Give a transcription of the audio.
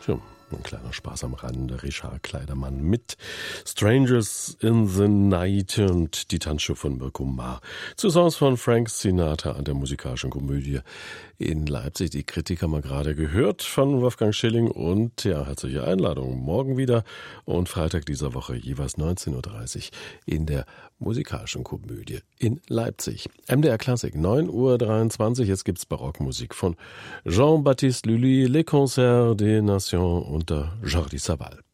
Ja, ein kleiner Spaß am Rande. Richard Kleidermann mit Strangers in the Night und die Tanzshow von Mirko Maar zu Songs von Frank Sinatra an der musikalischen Komödie in Leipzig. Die Kritik haben wir gerade gehört von Wolfgang Schilling und ja, herzliche Einladung. Morgen wieder und Freitag dieser Woche jeweils 19.30 Uhr in der musikalischen Komödie in Leipzig. MDR Klassik, 9.23 Uhr. Jetzt gibt's Barockmusik von Jean-Baptiste Lully, Les Concerts des Nations unter Jordi Savall.